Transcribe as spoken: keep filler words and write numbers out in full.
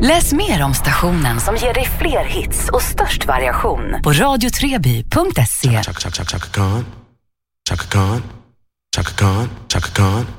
Läs mer om stationen som ger dig fler hits och störst variation på radio treby punkt se. Chaka Chaka Chaka Khan, Chaka Khan, Chaka Khan, Chaka Khan.